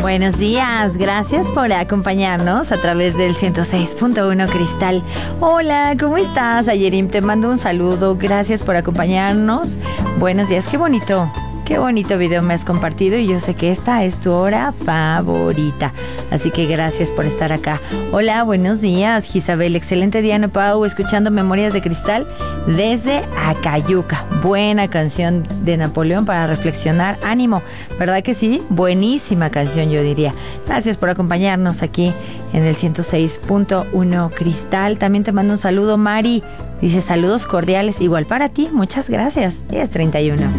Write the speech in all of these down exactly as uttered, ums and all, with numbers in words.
Buenos días, gracias por acompañarnos a través del ciento seis punto uno Cristal. Hola, ¿cómo estás? Ayerim, te mando un saludo, gracias por acompañarnos. Buenos días, qué bonito. Qué bonito video me has compartido y yo sé que esta es tu hora favorita. Así que gracias por estar acá. Hola, buenos días, Isabel. Excelente día, no Pau, escuchando Memorias de Cristal desde Acayuca. Buena canción de Napoleón para reflexionar. Ánimo, ¿verdad que sí? Buenísima canción, yo diría. Gracias por acompañarnos aquí en el ciento seis punto uno Cristal. También te mando un saludo, Mari. Dice saludos cordiales, igual para ti. Muchas gracias. diez treinta y uno.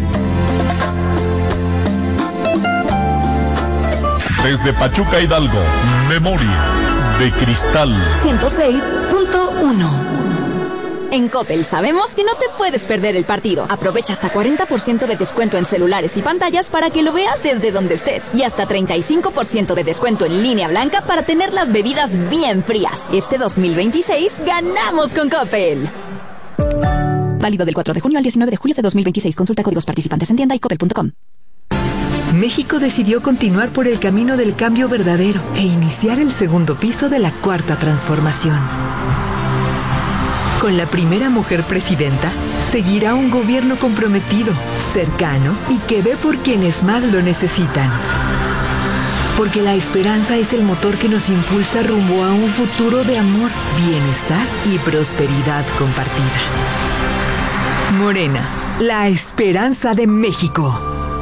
Desde Pachuca, Hidalgo, Memorias de Cristal. ciento seis punto uno. En Coppel sabemos que no te puedes perder el partido. Aprovecha hasta cuarenta por ciento de descuento en celulares y pantallas para que lo veas desde donde estés. Y hasta treinta y cinco por ciento de descuento en línea blanca para tener las bebidas bien frías. Este dos mil veintiséis ganamos con Coppel. Válido del cuatro de junio al diecinueve de julio de dos mil veintiséis. Consulta códigos participantes en tienda y coppel punto com. México decidió continuar por el camino del cambio verdadero e iniciar el segundo piso de la cuarta transformación. Con la primera mujer presidenta, seguirá un gobierno comprometido, cercano y que ve por quienes más lo necesitan. Porque la esperanza es el motor que nos impulsa rumbo a un futuro de amor, bienestar y prosperidad compartida. Morena, la esperanza de México.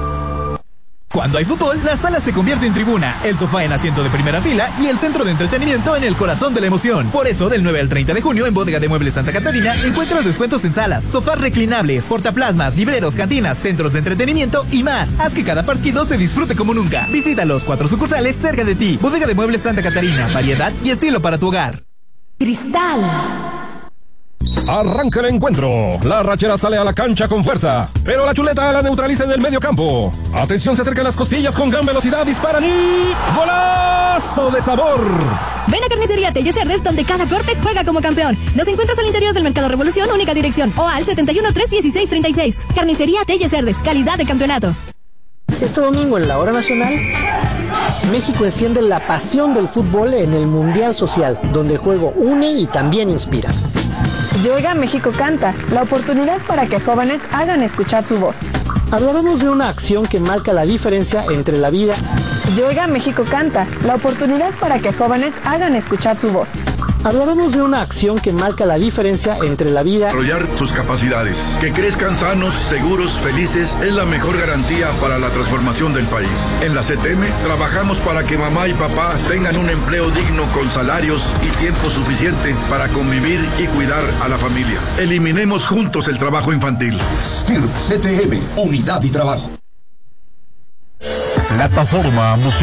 Cuando hay fútbol, la sala se convierte en tribuna, el sofá en asiento de primera fila y el centro de entretenimiento en el corazón de la emoción. Por eso, del nueve al treinta de junio en Bodega de Muebles Santa Catarina encuentras descuentos en salas, sofás reclinables, portaplasmas, libreros, cantinas, centros de entretenimiento y más. Haz que cada partido se disfrute como nunca. Visita los cuatro sucursales cerca de ti. Bodega de Muebles Santa Catarina, variedad y estilo para tu hogar. Cristal. Arranca el encuentro. La rachera sale a la cancha con fuerza, pero la chuleta la neutraliza en el medio campo. Atención, se acercan las costillas con gran velocidad. Disparan y... ¡golazo de sabor! Ven a Carnicería Telle Cerdes, donde cada corte juega como campeón. Nos encuentras al interior del Mercado Revolución, única dirección. O al setenta y uno, trescientos dieciséis, treinta y seis. Carnicería Telle Cerdes, calidad de campeonato. Este domingo en la hora nacional, México enciende la pasión del fútbol en el Mundial Social, donde el juego une y también inspira. Llega México Canta, la oportunidad para que jóvenes hagan escuchar su voz. Hablaremos de una acción que marca la diferencia entre la vida. Llega México Canta, la oportunidad para que jóvenes hagan escuchar su voz. Hablaremos de una acción que marca la diferencia entre la vida. Desarrollar sus capacidades, que crezcan sanos, seguros, felices, es la mejor garantía para la transformación del país. En la C T M trabajamos para que mamá y papá tengan un empleo digno con salarios y tiempo suficiente para convivir y cuidar a la familia. Eliminemos juntos el trabajo infantil. S T I R C T M, Unidad y Trabajo. Plataforma musical.